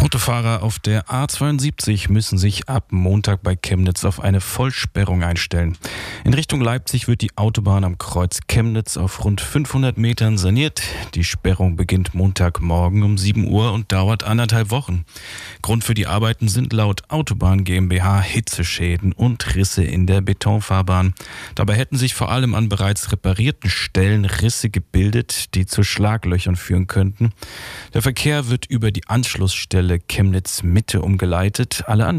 Autofahrer auf der A72 müssen sich ab Montag bei Chemnitz auf eine Vollsperrung einstellen. In Richtung Leipzig wird die Autobahn am Kreuz Chemnitz auf rund 500 Metern saniert. Die Sperrung beginnt Montagmorgen um 7 Uhr und dauert 1,5 Wochen. Grund für die Arbeiten sind laut Autobahn GmbH Hitzeschäden und Risse in der Betonfahrbahn. Dabei hätten sich vor allem an bereits reparierten Stellen Risse gebildet, die zu Schlaglöchern führen könnten. Der Verkehr wird über die Anschlussstelle Chemnitz Mitte umgeleitet. Alle